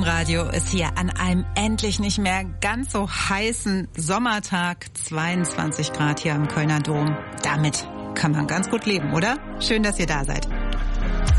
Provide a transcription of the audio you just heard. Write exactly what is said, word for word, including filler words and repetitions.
Domradio ist hier an einem endlich nicht mehr ganz so heißen Sommertag. zweiundzwanzig Grad hier am Kölner Dom. Damit kann man ganz gut leben, oder? Schön, dass ihr da seid.